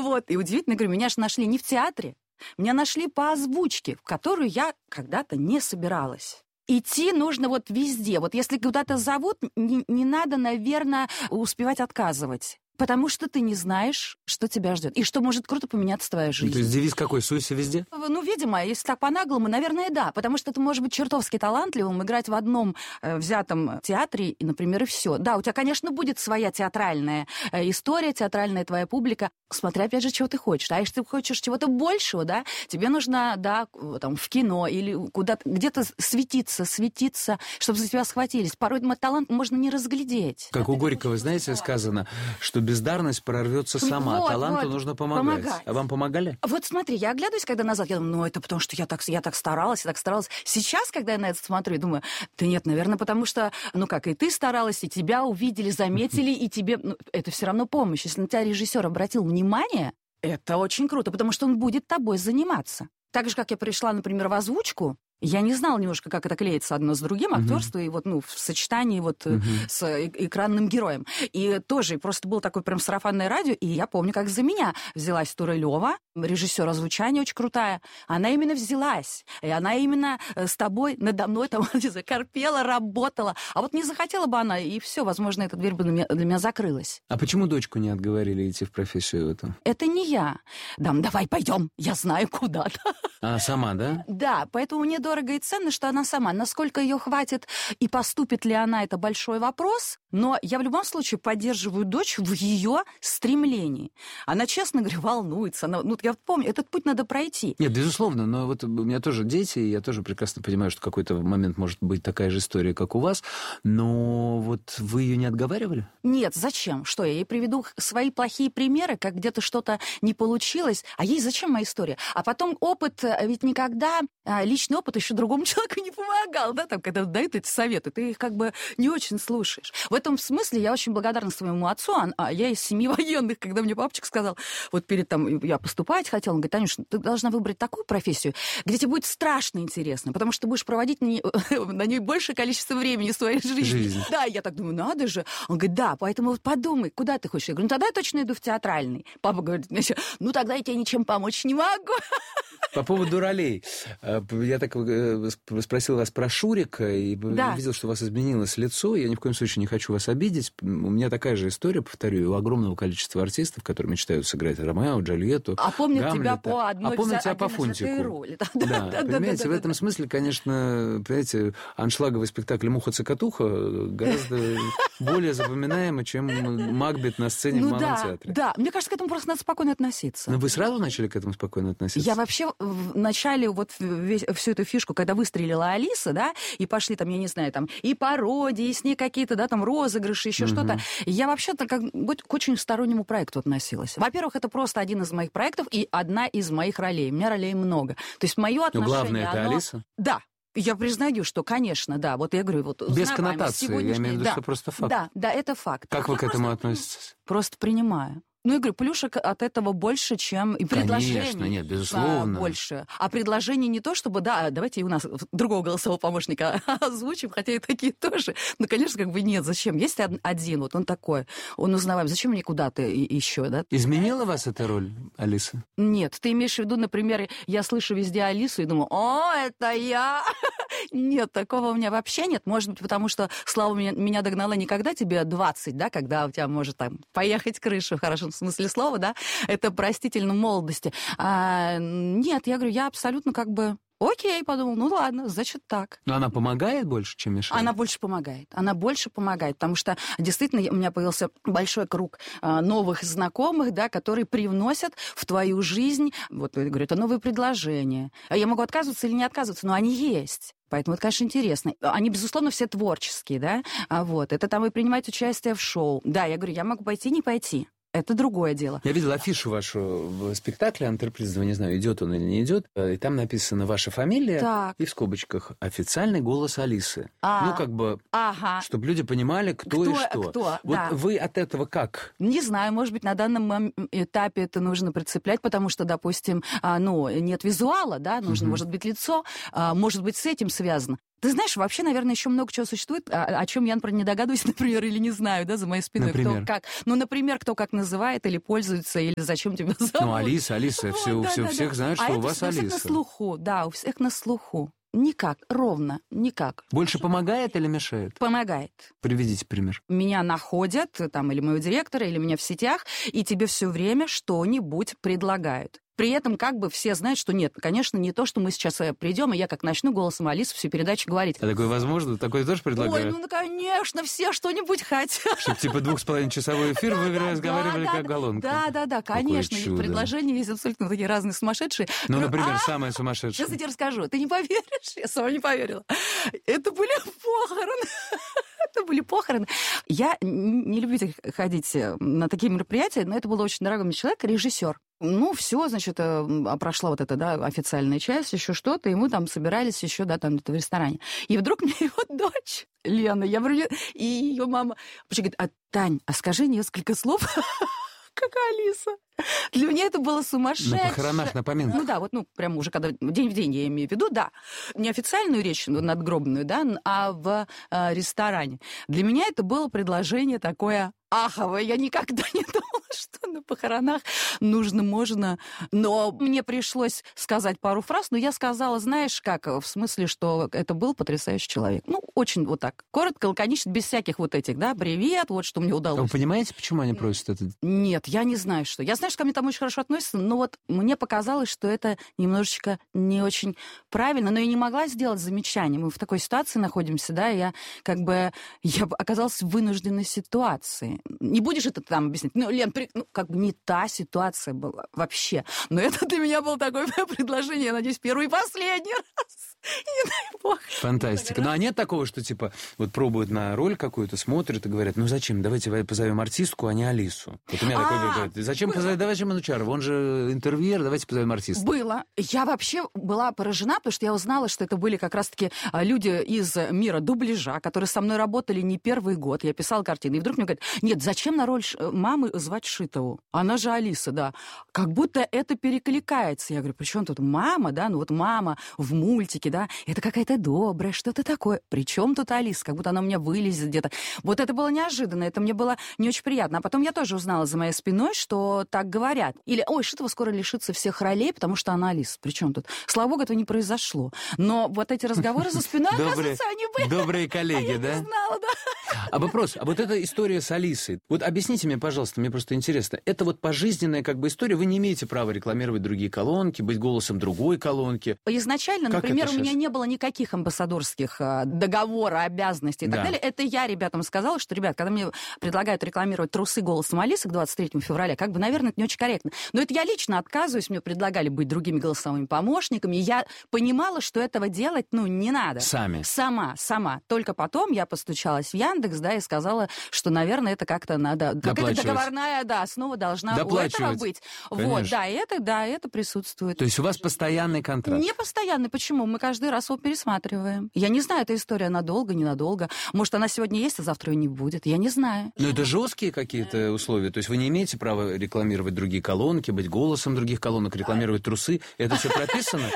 Вот. И удивительно, говорю, меня же нашли не в театре, меня нашли по озвучке, в которую я когда-то не собиралась. Идти нужно вот везде. Вот если куда-то зовут, не надо, наверное, успевать отказывать. Потому что ты не знаешь, что тебя ждет. И что может круто поменяться твоя жизнь. То есть девиз какой? Суйся везде? Ну, видимо, если так по-наглому, наверное, да. Потому что ты можешь быть чертовски талантливым, играть в одном взятом театре, и, например, и все. Да, у тебя, конечно, будет своя театральная история, театральная твоя публика. Смотря, опять же, чего ты хочешь. А если ты хочешь чего-то большего, да, тебе нужно, да, там, в кино или куда-то, где-то светиться, чтобы за тебя схватились. Порой талант можно не разглядеть. Как у Горького, знаете, сказано, что бездарность прорвется сама, вот, таланту нужно помогать. А вам помогали? Вот смотри, я оглядываюсь, когда назад, я думаю, это потому что я так старалась. Сейчас, когда я на это смотрю, я думаю, да нет, наверное, потому что, и ты старалась, и тебя увидели, заметили, и тебе, это все равно помощь. Если на тебя режиссер обратил внимание, это очень круто, потому что он будет тобой заниматься. Так же, как я пришла, например, в озвучку, я не знала немножко, как это клеится одно с другим, актерство, и в сочетании с экранным героем. И тоже просто было такое прям сарафанное радио, и я помню, как за меня взялась Турылева, режиссер озвучания очень крутая. Она именно взялась, и она именно с тобой, надо мной там корпела, работала. А вот не захотела бы она, и все, возможно, эта дверь бы для меня закрылась. А почему дочку не отговорили идти в профессию эту? Это не я. Дам, давай пойдем, я знаю куда-то. А сама, да? Да, поэтому мне дорого и ценно, что она сама. Насколько ее хватит и поступит ли она, это большой вопрос. Но я в любом случае поддерживаю дочь в ее стремлении. Она, честно говоря, волнуется. Я помню, этот путь надо пройти. Нет, безусловно, но вот у меня тоже дети, и я тоже прекрасно понимаю, что в какой-то момент может быть такая же история, как у вас. Но вот вы ее не отговаривали? Нет, зачем? Что, я ей приведу свои плохие примеры, как где-то что-то не получилось, а ей зачем моя история? А потом опыт, ведь никогда личный опыт еще другому человеку не помогал, да, там, когда дают эти советы, ты их как бы не очень слушаешь. В этом смысле я очень благодарна своему отцу, а я из семьи военных, когда мне папочка сказал, вот перед я поступать хотела, он говорит, Танюш, ты должна выбрать такую профессию, где тебе будет страшно интересно, потому что ты будешь проводить на ней большее количество времени своей жизни. Да, я так думаю, надо же. Он говорит, да, поэтому вот подумай, куда ты хочешь. Я говорю, тогда я точно иду в театральный. Папа говорит, тогда я тебе ничем помочь не могу. По поводу ролей. Я так спросил вас про Шурика, и видел, что у вас изменилось лицо. Я ни в коем случае не хочу вас обидеть. У меня такая же история, повторю, у огромного количества артистов, которые мечтают сыграть Ромео, Джульетту, а помнят Гамлета. Тебя по одной тебя по фунтику. роли. Да, понимаете, в этом смысле, конечно, понимаете, аншлаговый спектакль «Муха-цокотуха» гораздо более запоминаемый, чем Макбет на сцене в Малом театре. Да, мне кажется, к этому просто надо спокойно относиться. Но вы сразу начали к этому спокойно относиться? Я вообще в начале всю эту фишку, когда выстрелила Алиса, да, и пошли там, я не знаю, там и пародии, и с ней какие-то, да, там розыгрыши, еще что-то, я вообще-то как бы к очень стороннему проекту относилась. Во-первых, это просто один из моих проектов и одна из моих ролей. У меня ролей много. То есть мое отношение... Но главное, это Алиса? Да. Я признаю, что, конечно, да, вот я говорю... Без коннотации, я имею в виду, что просто факт. Да, это факт. Как вы к этому относитесь? Просто принимаю. Я говорю, плюшек от этого больше, чем и предложений. Конечно, нет, безусловно. Больше. А предложений не то, чтобы, да, давайте у нас другого голосового помощника озвучим, хотя и такие тоже. Конечно, нет, зачем? Есть один, вот он такой, он узнаваем, зачем мне куда-то еще, да? Изменила вас эта роль, Алиса? Нет, ты имеешь в виду, например, я слышу везде Алису и думаю, это я! Нет, такого у меня вообще нет. Может быть, потому что Слава меня догнала не когда тебе 20, да, когда у тебя может там поехать крыша в хорошем смысле слова, да, это простительно молодости. Нет, я говорю, я абсолютно как бы... Окей, подумал, ладно, значит так. Но она помогает больше, чем мешает? Она больше помогает, потому что действительно у меня появился большой круг новых знакомых, да, которые привносят в твою жизнь, вот я говорю, это новые предложения. Я могу отказываться или не отказываться, но они есть. Поэтому это, конечно, интересно. Они, безусловно, все творческие, да, это там и принимать участие в шоу. Да, я говорю, я могу пойти, не пойти. Это другое дело. Я видел афишу вашу в спектакле «Антреприза», не знаю, идет он или не идет, и там написана ваша фамилия, так. И в скобочках «Официальный голос Алисы». Чтобы люди понимали, кто и что. Кто, вот да. Вы от этого как? Не знаю, может быть, на данном этапе это нужно прицеплять, потому что, допустим, нет визуала, да, нужно, может быть, лицо, может быть, с этим связано. Ты знаешь, вообще, наверное, еще много чего существует, о чем я, например, не догадываюсь, например, или не знаю, да, за моей спиной. Например? Кто как. Ну, например, кто как называет или пользуется, или зачем тебя зовут. Ну, Алиса, всех знают, что у вас Алиса. У всех на слуху, да, у всех на слуху. Никак, ровно, никак. Больше помогает или мешает? Помогает. Приведите пример. Меня находят, там, или моего директора, или меня в сетях, и тебе все время что-нибудь предлагают. При этом как бы все знают, что нет, конечно, не то, что мы сейчас придем, и я как начну голосом Алисы всю передачу говорить. А такое возможно? Такое тоже предлагают? Ой, ну, конечно, все что-нибудь хотят. Чтобы типа 2,5-часовой эфир вы разговаривали как голлонка. Да, конечно. Предложения есть абсолютно такие разные, сумасшедшие. Ну, например, самое сумасшедшее. Сейчас я тебе расскажу. Ты не поверишь? Я сама не поверила. Это были похороны. Я не люблю ходить на такие мероприятия, но это был очень дорогой мне человек, режиссер. Ну, все, значит, прошла вот эта, да, официальная часть, еще что-то, и мы там собирались еще, да, там в ресторане. И вдруг мне его дочь, Лена, я говорю, и ее мама вообще говорит: Тань, скажи несколько слов, как Алиса. Для меня это было сумасшедше. На похоронах, на поминках. Ну да, вот, прям уже когда день в день я имею в виду, да. Не официальную речь надгробную, да, а в ресторане. Для меня это было предложение такое аховое. Я никогда не думала, что на похоронах можно. Но мне пришлось сказать пару фраз, но я сказала, знаешь как, в смысле, что это был потрясающий человек. Ну, очень вот так, коротко, лаконично, без всяких вот этих, да, привет, вот что мне удалось. Вы понимаете, почему они просят это? Нет, я не знаю, что. Я знаю, что ко мне там очень хорошо относятся, но вот мне показалось, что это немножечко не очень правильно, но я не могла сделать замечание. Мы в такой ситуации находимся, да, и я оказалась в вынужденной ситуации. Не будешь это там объяснять? Ну, Лен, как бы не та ситуация была вообще. Но это для меня было такое предложение, я надеюсь, первый и последний раз. И дай бог. Фантастика. Ну, а нет такого, что, типа, вот пробуют на роль какую-то, смотрят и говорят, ну, зачем, давайте позовем артистку, а не Алису. Вот у меня такое говорят, зачем позовем, давайте Манучарова, он же интервьюер, давайте позовем артиста. Было. Я вообще была поражена, потому что я узнала, что это были как раз-таки люди из мира дубляжа, которые со мной работали не первый год. Я писала картины. И вдруг мне говорят, нет, зачем на роль мамы звать Шитову? Она же Алиса, да. Как будто это перекликается. Я говорю, при чем тут мама, да? Ну вот мама в мультике, да? Это какая-то добрая, что-то такое. При чем тут Алиса? Как будто она у меня вылезет где-то. Вот это было неожиданно, это мне было не очень приятно. А потом я тоже узнала за моей спиной, что так говорят. Или, ой, Шитова скоро лишится всех ролей, потому что она Алиса. При чем тут? Слава богу, этого не произошло. Но вот эти разговоры за спиной, оказывается, они были. Добрые коллеги, да? Я не знала, да. А вопрос, а вот эта история с Алисой, вот объясните мне, пожалуйста, мне просто интересно, это вот пожизненная как бы история, вы не имеете права рекламировать другие колонки, быть голосом другой колонки? Изначально, как например, у меня не было никаких амбассадорских договоров, обязанностей и так далее. Это я ребятам сказала, что, ребят, когда мне предлагают рекламировать трусы голосом Алисы к 23 февраля, как бы, наверное, это не очень корректно. Но это я лично отказываюсь, мне предлагали быть другими голосовыми помощниками, и я понимала, что этого делать, не надо. Сама. Только потом я постучалась в Яндекс, да, и сказала, что, наверное, это как-то надо... Какая-то договорная, да, основа должна у этого быть. Конечно. Вот, это присутствует. То есть у вас постоянный контракт? Не постоянный. Почему? Мы каждый раз его пересматриваем. Я не знаю, эта история надолго, ненадолго. Может, она сегодня есть, а завтра ее не будет. Я не знаю. Но это жесткие какие-то условия? То есть вы не имеете права рекламировать другие колонки, быть голосом других колонок, рекламировать трусы? Это все прописано?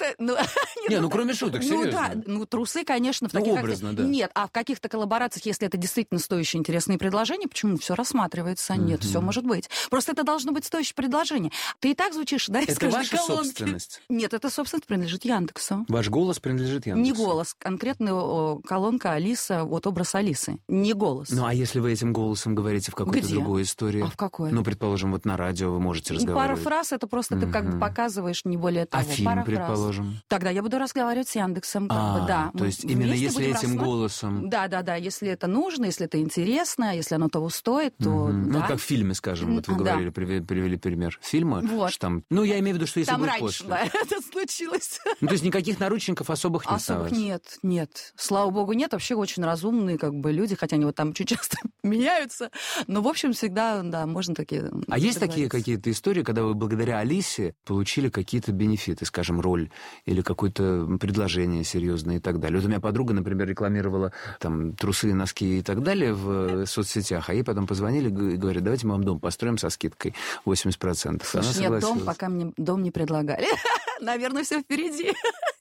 Кроме шуток, серьезно. Трусы, конечно, в таких... образно, да. Нет, а в каких-то коллаборациях, если это действительно стоящие интересные предложения, почему? Все рассматривается. Нет, все может быть. Просто это должно быть стоящее предложение. Ты и так звучишь, да, из каждой колонки. Это ваша собственность? Нет, это собственность принадлежит Яндексу. Ваш голос принадлежит Яндексу? Не голос. Конкретно колонка Алиса, вот образ Алисы. Не голос. Ну, а если вы этим голосом говорите в какой-то другой истории? А в какой? Ну, предположим, вот на радио вы можете разговаривать. Пара фраз, это просто ты как бы показываешь, не более того. А фильм, предположим? Тогда я буду разговаривать с Яндексом, да. То есть именно если этим голосом... Да, если это нужно, если это интересно, если оно того стоит, то да. Ну, как в фильме, скажем, вот вы говорили, привели пример фильма. Вот. Что там, я имею в виду, что если там будет раньше, после. Да, это случилось. То есть никаких наручников особых не Особых нет. Слава богу, нет. Вообще очень разумные как бы люди, хотя они вот там очень часто меняются. Но, в общем, всегда, да, можно такие... А есть такие какие-то истории, когда вы благодаря Алисе получили какие-то бенефиты, скажем, роль или какое-то предложение серьезное и так далее? Вот у меня подруга, например, рекламировала там трусы, носки и так далее в соцсетях, а ей потом позвонили и говорят, давайте мы вам дом построим со скидкой 80%. Слушай, нет, пока мне дом не предлагали. Наверное, все впереди.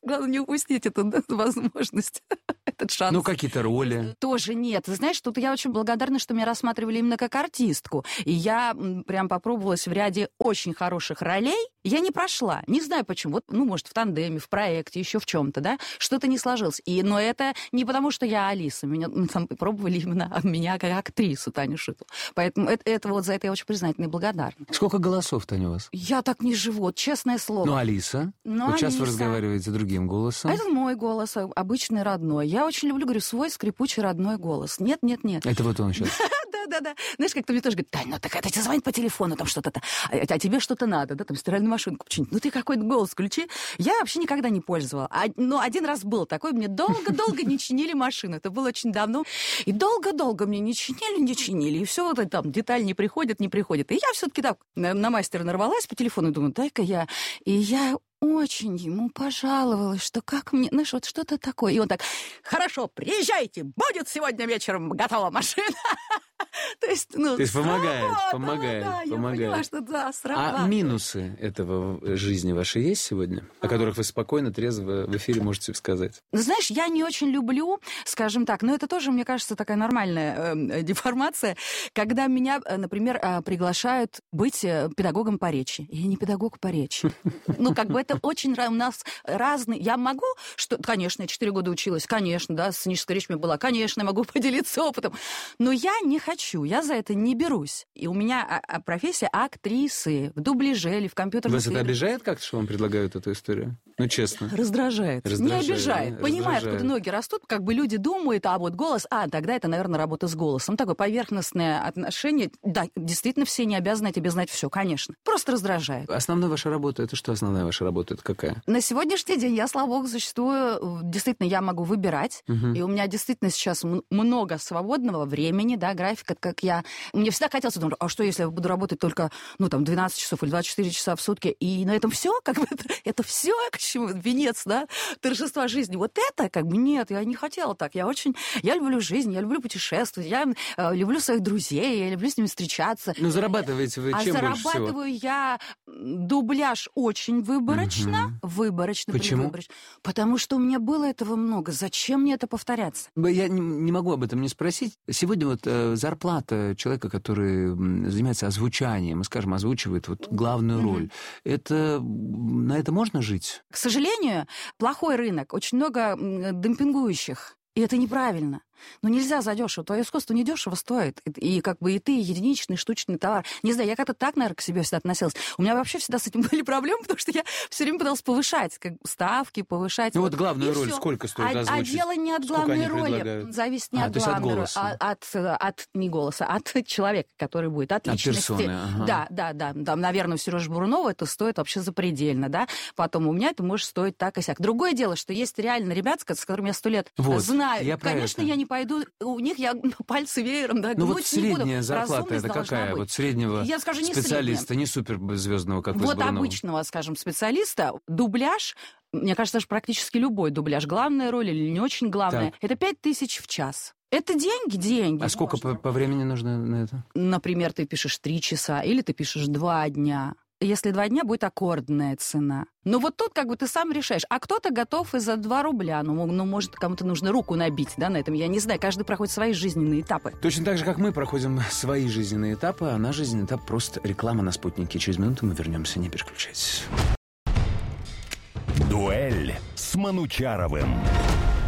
Главное, не упустить эту возможность, этот шанс. Ну, какие-то роли? Тоже нет. Ты знаешь, тут я очень благодарна, что меня рассматривали именно как артистку. И я прям попробовалась в ряде очень хороших ролей. Я не прошла. Не знаю почему. Вот, может, в тандеме, в проекте, еще в чем-то, да? Что-то не сложилось. Но это не потому, что я Алиса. Меня там пробовали именно меня как актрису Таню Шитову. Поэтому это вот за это я очень признательна и благодарна. Сколько голосов, Таня, у вас? Я так не живу, вот, честное слово. Ну, Алиса? Вот сейчас вы разговариваете другим голосом. Это мой голос, обычный, родной. Я очень люблю, говорю, свой скрипучий родной голос. Нет. Это вот он сейчас. Да. Знаешь, как-то мне тоже говорит: Тань, ну так это тебе звонит по телефону, там что-то, а тебе что-то надо, да, там стиральную машинку починить. Ну ты какой-то голос включи. Я вообще никогда не пользовала. Но один раз был такой, мне долго-долго не чинили машину. Это было очень давно. И долго-долго мне не чинили. И все вот это там, деталь не приходит. И я все-таки так на мастера нарвалась по телефону и думаю, дай-ка я. И я очень ему пожаловалась, что как мне, знаешь, вот что-то такое. И он так: хорошо, приезжайте, будет сегодня вечером готова машина. То есть помогает. Я поняла, что сработало. А минусы этого в жизни вашей есть сегодня, о которых вы спокойно, трезво в эфире можете сказать? Знаешь, я не очень люблю, скажем так, но это тоже, мне кажется, такая нормальная деформация, когда меня, например, приглашают быть педагогом по речи. Я не педагог по речи. Это очень у нас разные. Я могу, конечно, я 4 года училась, конечно, да, сценическая речь у меня была, конечно, я могу поделиться опытом, но я не хочу, я за это не берусь. И у меня профессия актрисы в дубляже или в компьютерном фильме. Вас это обижает как-то, что вам предлагают эту историю? Ну, честно. Раздражает. Не обижает. Понимаю, откуда ноги растут, как бы люди думают, а вот голос, тогда это, наверное, работа с голосом. Такое поверхностное отношение. Да, действительно, все не обязаны тебе знать все, конечно. Просто раздражает. Основная ваша работа, это что основная ваша работа, это какая? На сегодняшний день я, слава богу, существую. Действительно, я могу выбирать. И у меня действительно сейчас много свободного времени, да, графика, как я. Мне всегда хотелось, думать, а что, если я буду работать только, 12 часов или 24 часа в сутки, и на этом все, это все, к чему венец, да, торжества жизни. Вот это, нет, я не хотела так. Я люблю жизнь, я люблю путешествовать, я люблю своих друзей, я люблю с ними встречаться. Зарабатываете вы чем больше всего? Зарабатываю я дубляж очень выборочно. Почему? Потому что у меня было этого много. Зачем мне это повторяться? Я не могу об этом не спросить. Сегодня вот зарплата человека, который занимается озвучанием, скажем, озвучивает главную роль, на это можно жить? К сожалению, плохой рынок, очень много демпингующих, и это неправильно. Нельзя задешево. Твое искусство недешево стоит. И и ты единичный, штучный товар. Не знаю, я как-то так, наверное, к себе всегда относилась. У меня вообще всегда с этим были проблемы, потому что я все время пыталась повышать ставки, повышать. Главную роль сколько стоит озвучить? А дело не от главной роли. Зависит не от главной роли, от не голоса, от человека, который будет, от личности. От персоны, ага. Да. Там, наверное, у Сережи Бурунова это стоит вообще запредельно, да. Потом у меня это может стоить так и сяк. Другое дело, что есть реально ребята, с которыми я 100 лет знаю. Конечно, я не пойду, у них я пальцы веером, да, средняя зарплата это какая? Вот среднего специалиста, не суперзвездного, как вы с Бурновым. Обычного, скажем, специалиста, дубляж, мне кажется, даже практически любой дубляж, главная роль или не очень главная, это 5000 в час. Это деньги. А сколько по времени нужно на это? Например, ты пишешь 3 часа или ты пишешь 2 дня. Если 2 дня, будет аккордная цена. Но вот тут ты сам решаешь. А кто-то готов и за 2 рубля. Может, кому-то нужно руку набить, да, на этом. Я не знаю, каждый проходит свои жизненные этапы. Точно так же, как мы проходим свои жизненные этапы, а наш жизненный этап просто реклама на «Спутнике». Через минуту мы вернемся, не переключайтесь. Дуэль с Манучаровым.